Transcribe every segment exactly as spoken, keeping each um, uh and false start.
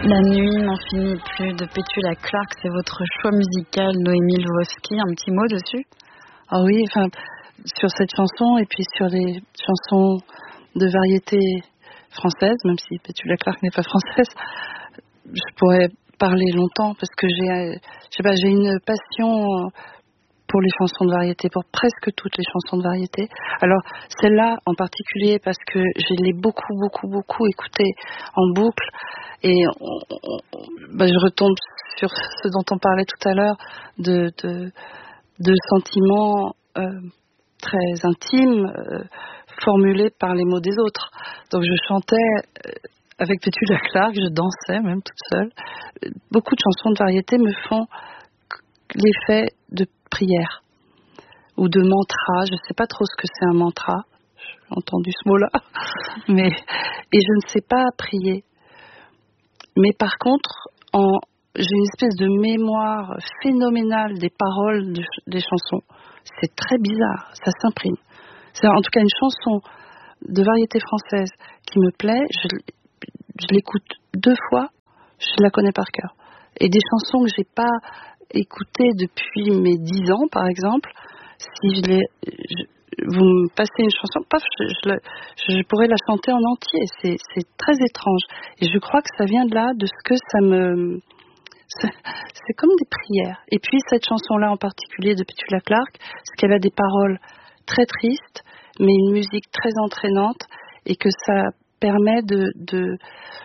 La nuit n'en finit plus de Petula Clark, c'est votre choix musical, Noémie Lvovsky. Un petit mot dessus? Ah oui, enfin, sur cette chanson et puis sur les chansons de variété française, même si Petula Clark n'est pas française, je pourrais parler longtemps parce que j'ai, je sais pas, j'ai une passion pour les chansons de variété, pour presque toutes les chansons de variété. Alors celle-là en particulier parce que je l'ai beaucoup, beaucoup, beaucoup écoutée en boucle et on, on, bah, je retombe sur ce dont on parlait tout à l'heure de, de, de sentiments euh, très intimes euh, formulés par les mots des autres. Donc je chantais euh, avec Petula Clark, je dansais même toute seule. Beaucoup de chansons de variété me font l'effet de prière ou de mantra. Je ne sais pas trop ce que c'est un mantra. J'ai entendu ce mot-là, mais et je ne sais pas prier. Mais par contre, en, j'ai une espèce de mémoire phénoménale des paroles de, des chansons. C'est très bizarre, ça s'imprime. C'est en tout cas une chanson de variété française qui me plaît. Je, je l'écoute deux fois, je la connais par cœur. Et des chansons que j'ai pas écoutées depuis mes dix ans, par exemple, si je les, je, vous me passez une chanson, paf, je, je, je, je pourrais la chanter en entier. C'est, c'est très étrange. Et je crois que ça vient de là, de ce que ça me, c'est, c'est comme des prières. Et puis cette chanson-là en particulier de Petula Clark, c'est qu'elle a des paroles très tristes, mais une musique très entraînante, et que ça permet de de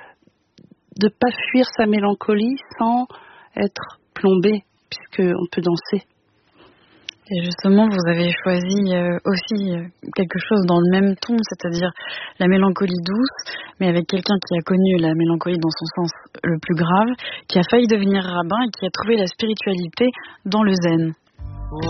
de pas fuir sa mélancolie sans être plombé, puisqu'on peut danser. Et justement, vous avez choisi euh, aussi euh, quelque chose dans le même ton, c'est-à-dire la mélancolie douce, mais avec quelqu'un qui a connu la mélancolie dans son sens le plus grave, qui a failli devenir rabbin et qui a trouvé la spiritualité dans le zen.